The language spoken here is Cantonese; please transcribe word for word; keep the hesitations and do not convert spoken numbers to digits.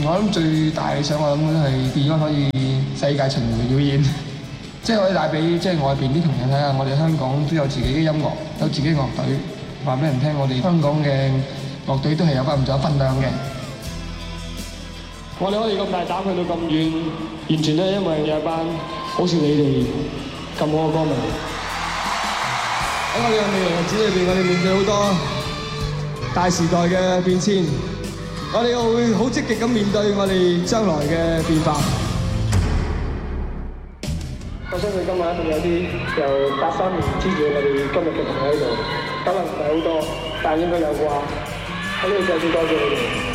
我諗最大理想，我諗都係 Beyond 可以世界巡迴表演，即係可以帶俾即係外邊啲同學睇下，我哋香港都有自己嘅音樂，有自己嘅樂隊，話俾人聽，我哋香港嘅樂隊都係有翻唔少分量嘅。 我哋可以咁大膽去到咁遠，完全都係因為有一班好似你哋咁好嘅歌迷。 喺我哋嘅未來日子裏邊，我哋面對好多大時代嘅變遷，我哋又會好積極咁面對我哋將來嘅變化。 我相信今晚一定有啲由八三年支持我哋今日嘅朋友喺度，可能唔係好多，但係應該有啩。喺呢度再次多謝你哋。